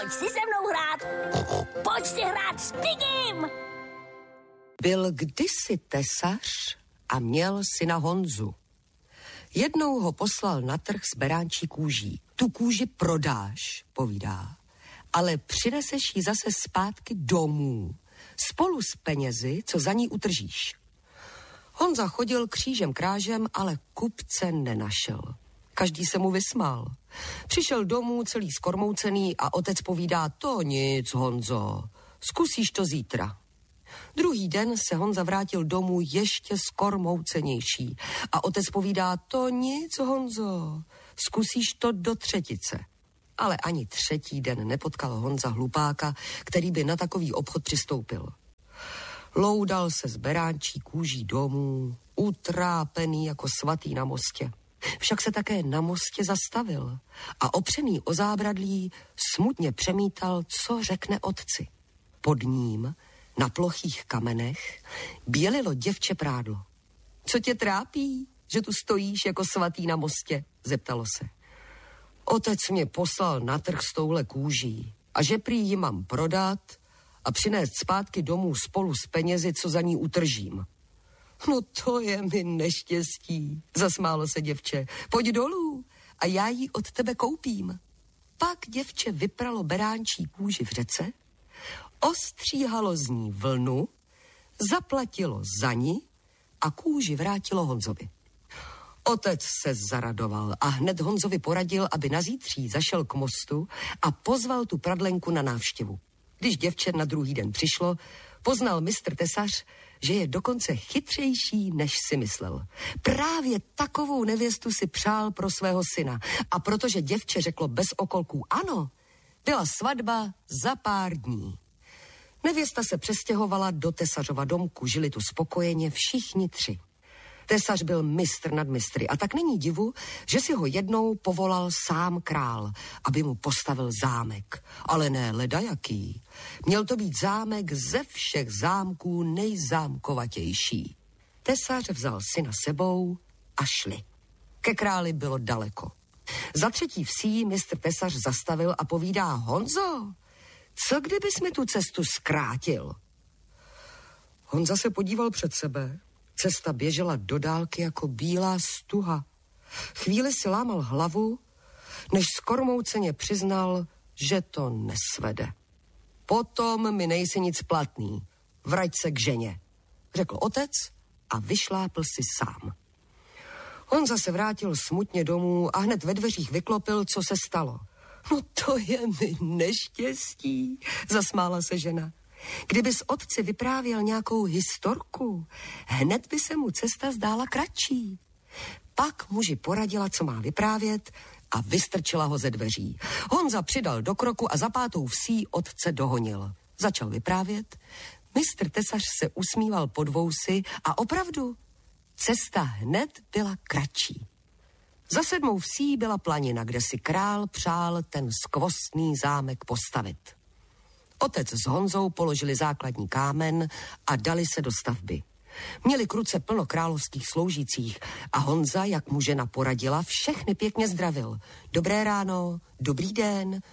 pojď si se mnou hrát. Pojď si hrát s Pigim. Byl kdysi tesař a měl syna Honzu. Jednou ho poslal na trh s beránčí kůží. Tu kůži prodáš, povídá, ale přineseš ji zase zpátky domů, spolu s penězi, co za ní utržíš. Honza chodil křížem krážem, ale kupce nenašel. Každý se mu vysmál. Přišel domů celý skormoucený a otec povídá, to nic, Honzo, zkusíš to zítra. Druhý den se Honza vrátil domů ještě skormoucenější a otec povídá, to nic, Honzo, zkusíš to do třetice. Ale ani třetí den nepotkal Honza hlupáka, který by na takový obchod přistoupil. Loudal se z beránčí kůží domů, utrápený jako svatý na mostě. Však se také na mostě zastavil a opřený o zábradlí smutně přemítal, co řekne otci. Pod ním na plochých kamenech bělilo děvče prádlo. Co tě trápí, že tu stojíš jako svatý na mostě? Zeptalo se. Otec mě poslal na trh s touhle kůží a že prý ji mám prodat a přinést zpátky domů spolu s penězi, co za ní utržím. No to je mi neštěstí, zasmálo se děvče. Pojď dolů a já ji od tebe koupím. Pak děvče vypralo beránčí kůži v řece, ostříhalo z ní vlnu, zaplatilo za ní a kůži vrátilo Honzovi. Otec se zaradoval a hned Honzovi poradil, aby na zítří zašel k mostu a pozval tu pradlenku na návštěvu. Když děvče na druhý den přišlo, poznal mistr tesař, že je dokonce chytřejší, než si myslel. Právě takovou nevěstu si přál pro svého syna a protože děvče řeklo bez okolků ano, byla svatba za pár dní. Nevěsta se přestěhovala do tesařova domku, žili tu spokojeně všichni tři. Tesař byl mistr nad mistry a tak není divu, že si ho jednou povolal sám král, aby mu postavil zámek. Ale ne ledajaký. Měl to být zámek ze všech zámků nejzámkovatější. Tesař vzal syna sebou a šli. Ke králi bylo daleko. Za třetí vsí mistr tesař zastavil a povídá, Honzo, co kdybys mi tu cestu zkrátil? Honza se podíval před sebe. Cesta běžela do dálky jako bílá stuha. Chvíli si lámal hlavu, než skormouceně přiznal, že to nesvede. Potom mi nejsi nic platný, vrať se k ženě, řekl otec a vyšlápl si sám. Honza se vrátil smutně domů a hned ve dveřích vyklopil, co se stalo. No to je mi neštěstí, zasmála se žena. Kdybys otci vyprávěl nějakou historku, hned by se mu cesta zdála kratší. Pak muži poradila, co má vyprávět a vystrčila ho ze dveří. Honza přidal do kroku a za pátou vsí otce dohonil. Začal vyprávět. Mistr tesař se usmíval pod vousy a opravdu cesta hned byla kratší. Za 7. vsí byla planina, kde si král přál ten skvostný zámek postavit. Otec s Honzou položili základní kámen a dali se do stavby. Měli k ruce plno královských sloužících a Honza, jak mu žena poradila, všechny pěkně zdravil. Dobré ráno, dobrý den,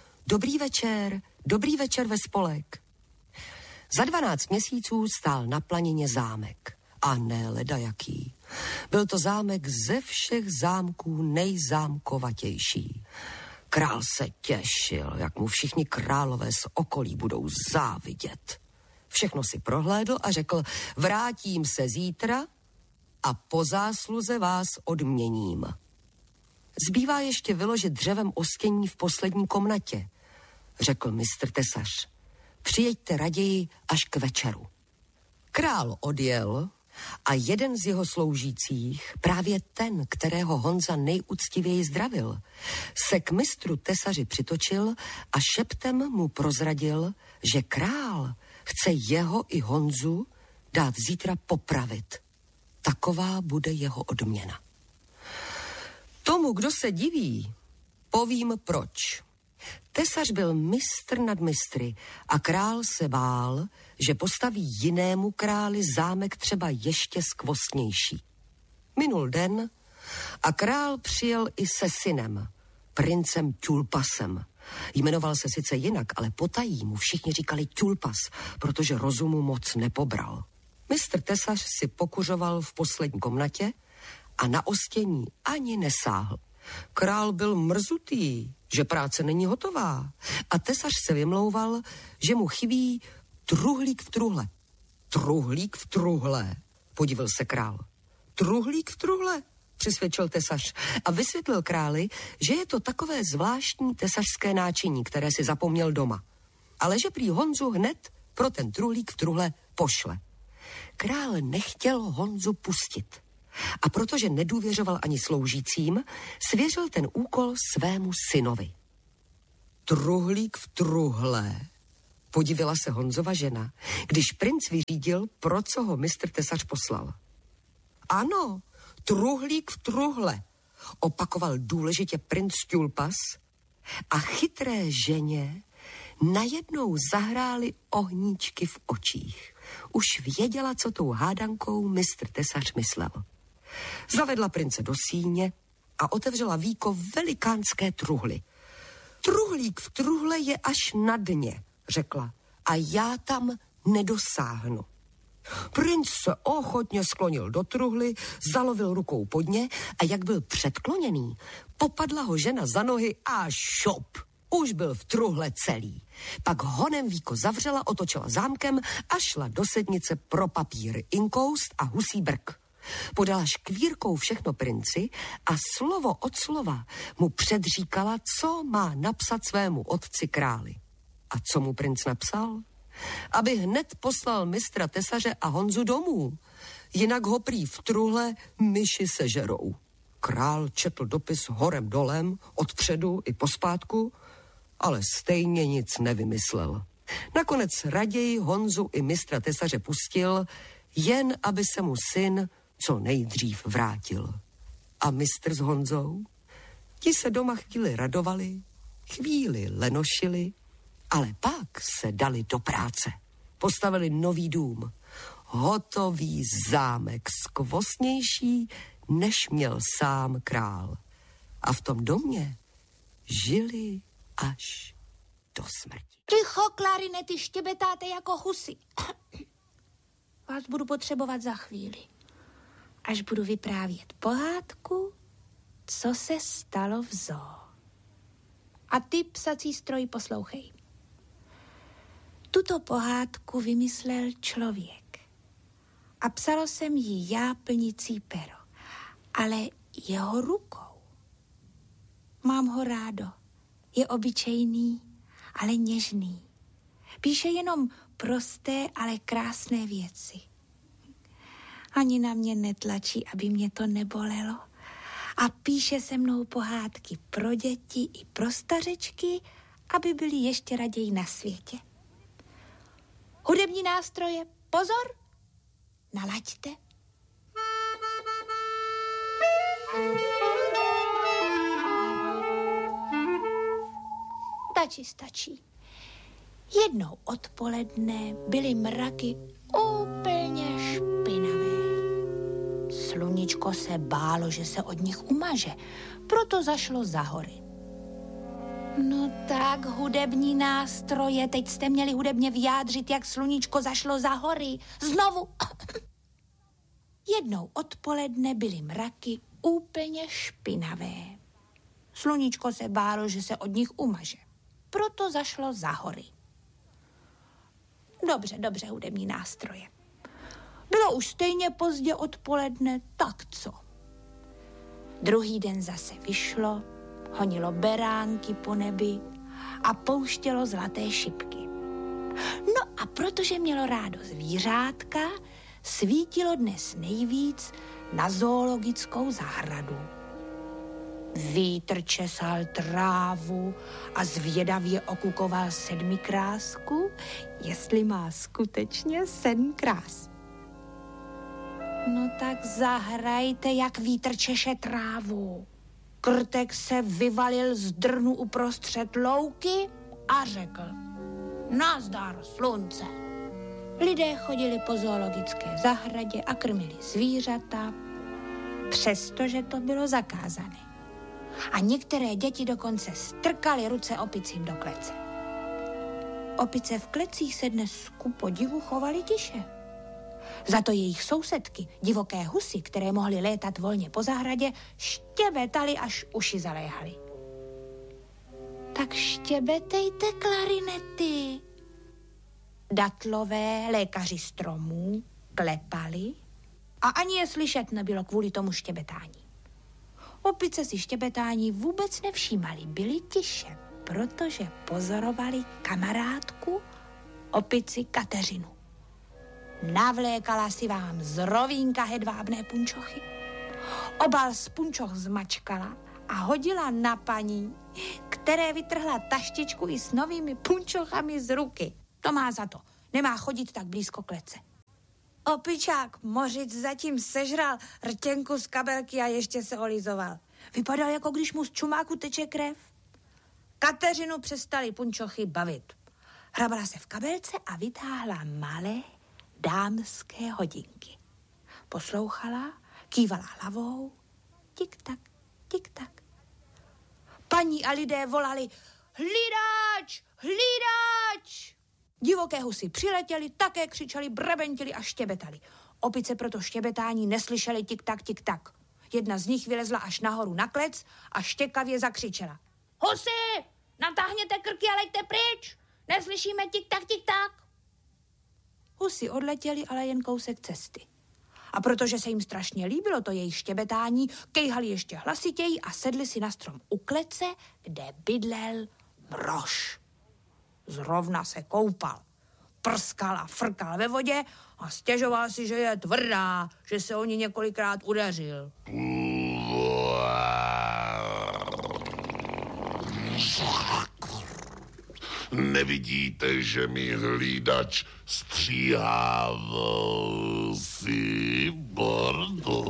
dobrý večer ve spolek. Za 12 měsíců stál na planině zámek. A ne ledajaký. Byl to zámek ze všech zámků nejzámkovatější. Král se těšil, jak mu všichni králové z okolí budou závidět. Všechno si prohlédl a řekl, vrátím se zítra a po zásluze vás odměním. Zbývá ještě vyložit dřevem ostění v poslední komnatě, řekl mistr tesař. Přijeďte raději až k večeru. Král odjel a jeden z jeho sloužících, právě ten, kterého Honza nejúctivěji zdravil, se k mistru tesaři přitočil a šeptem mu prozradil, že král chce jeho i Honzu dát zítra popravit. Taková bude jeho odměna. Tomu, kdo se diví, povím proč. Tesař byl mistr nad mistry a král se bál, že postaví jinému králi zámek třeba ještě skvostnější. Minul den a král přijel i se synem, princem Tulpasem, Jmenoval se sice jinak, ale potají mu všichni říkali Tulpas, protože rozumu moc nepobral. Mistr Tesař si pokuřoval v poslední komnatě a na ostění ani nesáhl. Král byl mrzutý, že práce není hotová a tesař se vymlouval, že mu chybí truhlík v truhle. Truhlík v truhle, podivil se král. Truhlík v truhle, přisvědčil tesař a vysvětlil králi, že je to takové zvláštní tesařské náčiní, které si zapomněl doma. Ale že prý Honzu hned pro ten truhlík v truhle pošle. Král nechtěl Honzu pustit. A protože nedůvěřoval ani sloužícím, svěřil ten úkol svému synovi. Truhlík v truhle, podivila se Honzova žena, když princ vyřídil, pro co ho mistr tesař poslal. Ano, truhlík v truhle, opakoval důležitě princ Tulpas a chytré ženě najednou zahrály ohníčky v očích. Už věděla, co tou hádankou mistr tesař myslel. Zavedla prince do síně a otevřela víko velikánské truhly. Truhlík v truhle je až na dně, řekla, a já tam nedosáhnu. Princ se ochotně sklonil do truhly, zalovil rukou pod ně a jak byl předkloněný, popadla ho žena za nohy a šop. Už byl v truhle celý. Pak honem víko zavřela, otočila zámkem a šla do sednice pro papíry, inkoust a husí brk. Podala škvírkou všechno princi a slovo od slova mu předříkala, co má napsat svému otci králi. A co mu princ napsal? Aby hned poslal mistra tesaře a Honzu domů, jinak ho prý v truhle myši sežerou. Král četl dopis horem dolem, odpředu i pospátku, ale stejně nic nevymyslel. Nakonec raději Honzu i mistra tesaře pustil, jen aby se mu syn co nejdřív vrátil. A mistr s Honzou? Ti se doma chvíli radovali, chvíli lenošili, ale pak se dali do práce. Postavili nový dům, hotový zámek, skvostnější, než měl sám král. A v tom domě žili až do smrti. Ticho, klarinety, štěbetáte jako husy. Vás budu potřebovat za chvíli, až budu vyprávět pohádku, co se stalo v zoo. A ty, psací stroj, poslouchej. Tuto pohádku vymyslel člověk a psalo jsem ji já plnicí pero, ale jeho rukou. Mám ho rádo, je obyčejný, ale něžný. Píše jenom prosté, ale krásné věci. Ani na mě netlačí, aby mě to nebolelo. A píše se mnou pohádky pro děti i pro stařečky, aby byli ještě raději na světě. Hudební nástroje, pozor, nalaďte. Stačí. Jednou odpoledne byly mraky úplně špinavé. Sluníčko se bálo, že se od nich umaže, proto zašlo za hory. No tak, hudební nástroje, teď jste měli hudebně vyjádřit, jak sluníčko zašlo za hory. Znovu. Jednou odpoledne byly mraky úplně špinavé. Sluníčko se bálo, že se od nich umaže, proto zašlo za hory. Dobře, hudební nástroje. Bylo už stejně pozdě odpoledne, tak co? Druhý den zase vyšlo, honilo beránky po nebi a pouštělo zlaté šipky. No a protože mělo rádo zvířátka, svítilo dnes nejvíc na zoologickou zahradu. Vítr česal trávu a zvědavě okukoval sedmikrásku, jestli má skutečně 7 krás. No tak zahrajte, jak vítr češe trávu. Krtek se vyvalil z drnu uprostřed louky a řekl: Nazdar, slunce. Lidé chodili po zoologické zahradě a krmili zvířata, přestože to bylo zakázané. A některé děti dokonce strkaly ruce opicím do klece. Opice v klecích se dnes ku podivu chovaly tiše. Za to jejich sousedky, divoké husy, které mohly létat volně po zahradě, štěbetaly, až uši zaléhaly. Tak štěbetejte, klarinety. Datlové, lékaři stromů, klepali a ani je slyšet nebylo kvůli tomu štěbetání. Opice si štěbetání vůbec nevšímali, byli tiše, protože pozorovali kamarádku, opici Kateřinu. Navlékala si vám z rovínka hedvábné punčochy. Obal z punčoch zmačkala a hodila na paní, které vytrhla taštičku i s novými punčochami z ruky. To má za to, nemá chodit tak blízko klece. Opičák Mořic zatím sežral rtěnku z kabelky a ještě se olizoval. Vypadal, jako když mu z čumáku teče krev. Kateřinu přestali punčochy bavit. Hrabala se v kabelce a vytáhla malé dámské hodinky. Poslouchala, kývala hlavou. Tik-tak, tik-tak. Paní a lidé volali: Hlídač! Hlídač! Divoké husy přiletěli, také křičeli, brebentili a štěbetali. Opice proto štěbetání neslyšely tik-tak, tik-tak. Jedna z nich vylezla až nahoru na klec a štěkavě zakřičela: Husy, natáhněte krky a leďte pryč! Neslyšíme tik-tak, tik-tak! Husy odletěli, ale jen kousek cesty. A protože se jim strašně líbilo to jejich štěbetání, kejhali ještě hlasitěji a sedli si na strom u klece, kde bydlel Mrož. Zrovna se koupal. Prskal a frkal ve vodě a stěžoval si, že je tvrdá, že se o ní několikrát udeřil. Nevidíte, že mi hlídač stříhá si bordo?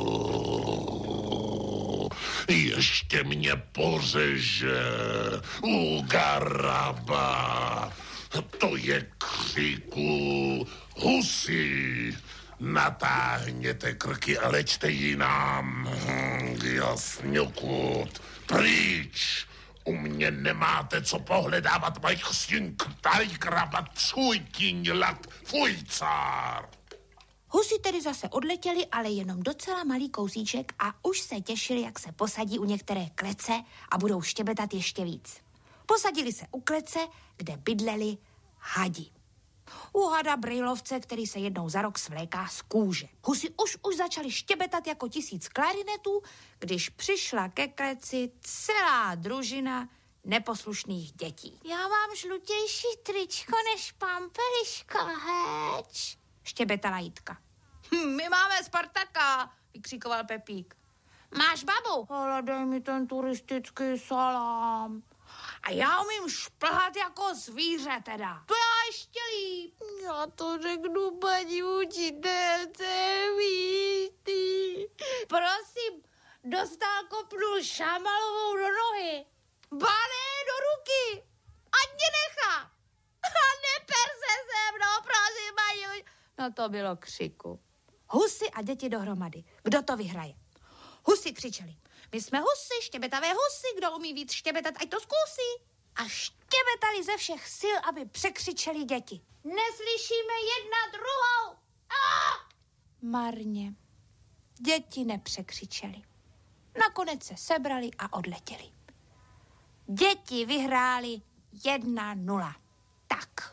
Ještě mě pořeže u garaba. To je křiku. Husy, natáhněte krky a leďte jinam. Jasňokud, pryč. U mě nemáte co pohledávat, maj chstink, taj krabat, svůj kyňlak, fuj cár. Husy tedy zase odletěli, ale jenom docela malý kousíček a už se těšili, jak se posadí u některé klece a budou štěbetat ještě víc. Posadili se u klece, kde bydleli hadi. U hada brejlovce, který se jednou za rok svléká z kůže. Husy už začali štěbetat jako 1000 klarinetů, když přišla ke kleci celá družina neposlušných dětí. Já mám žlutější tričko než pampeliška, heč, štěbetala Jitka. My máme Spartaka, vykřikoval Pepík. Máš babu? Ale dej mi ten turistický salám. A já umím šplhat jako zvíře teda. To já ještě líp. Já to řeknu paní učitelce, víš ty. Prosím, dostal kopnul Šámalovou do nohy. Bane, do ruky. Ať mě nechá. A neper se mnou, prosím, paní. No to bylo křiku. Husy a děti dohromady. Kdo to vyhraje? Husy křičeli. My jsme husy, štěbetavé husy, kdo umí víc štěbetat, ať to zkusí. A štěbetali ze všech sil, aby překřičeli děti. Neslyšíme jedna druhou. Marně. Děti nepřekřičeli. Nakonec se sebrali a odletěli. Děti vyhráli 1-0. Tak.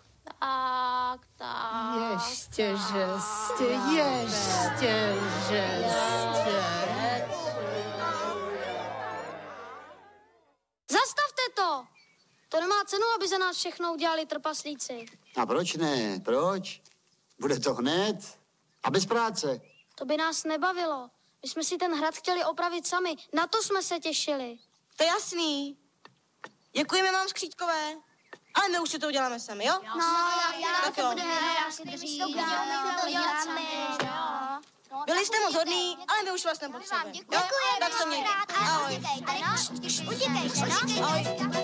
Ještě žestě. Zastavte to! To nemá cenu, aby za nás všechno udělali trpaslíci. A proč ne? Proč? Bude to hned a bez práce. To by nás nebavilo. My jsme si ten hrad chtěli opravit sami. Na to jsme se těšili. To je jasný. Děkujeme vám, Skřítkové. Ale my už si to uděláme sami, jo? Tak jo. Byli jste moc hodný, ale my už vás nepotřebujeme. Jo? Tak se mějte. Ahoj. Utíkejte, no? Ahoj.